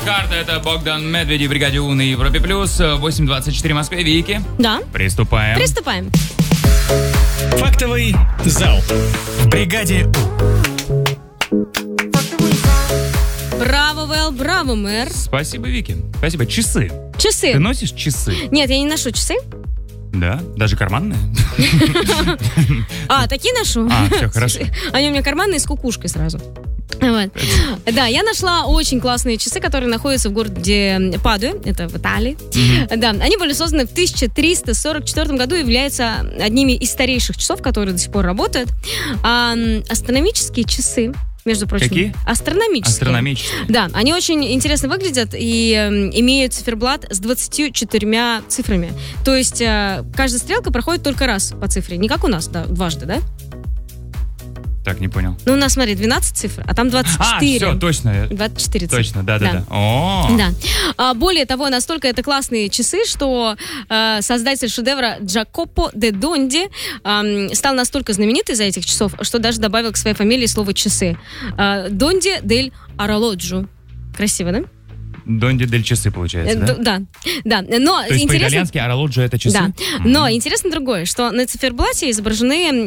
Карта, это Богдан Медведев, бригаде У на Европе Плюс, 8:24 в Москве. Вики. Да. Приступаем. Приступаем. Фактовый зал в бригаде Браво, Вэл, браво, мэр. Спасибо, Вики. Спасибо. Часы. Часы. Ты носишь часы? Нет, я не ношу часы. Да? Даже карманные? Такие ношу. Все, хорошо. Они у меня карманные с кукушкой сразу. Вот. Да, я нашла очень классные часы, которые находятся в городе Падуя, это в Италии. Да, они были созданы в 1344 году и являются одними из старейших часов, которые до сих пор работают. Астрономические часы, между прочим. Какие? Астрономические. Да, они очень интересно выглядят и имеют циферблат с 24 цифрами. То есть каждая стрелка проходит только раз по цифре. Не как у нас, да, дважды, да? Так, не понял. Ну, у нас, смотри, 12 цифр, а там 24. Все, точно. 24 цифры. Точно, да. Да. Более того, настолько это классные часы, что создатель шедевра Джакопо де Донди стал настолько знаменит из-за этих часов, что даже добавил к своей фамилии слово «часы». Донди дель Оролоджо. Красиво, да? Донди дель часы, получается, да? Да. Но то есть по-итальянски оролоджо это часы? Да. Но интересно другое, что на циферблате изображены